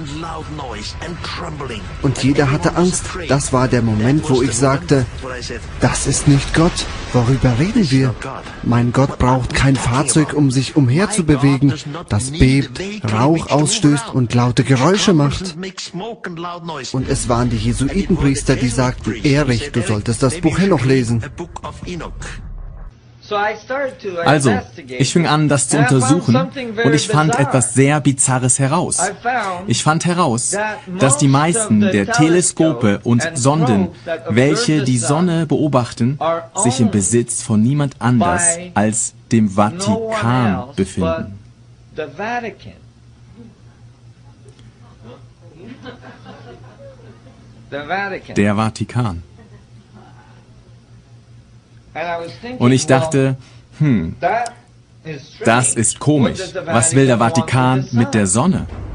Und jeder hatte Angst. Das war der Moment, wo ich sagte, das ist nicht Gott. Worüber reden wir? Mein Gott braucht kein Fahrzeug, um sich umherzubewegen, das bebt, Rauch ausstößt und laute Geräusche macht. Und es waren die Jesuitenpriester, die sagten, Erich, du solltest das Buch Henoch lesen. Also, ich fing an, das zu untersuchen, und ich fand etwas sehr Bizarres heraus. Ich fand heraus, dass die meisten der Teleskope und Sonden, welche die Sonne beobachten, sich im Besitz von niemand anders als dem Vatikan befinden. Der Vatikan. Und ich dachte, das ist komisch. Was will der Vatikan mit der Sonne?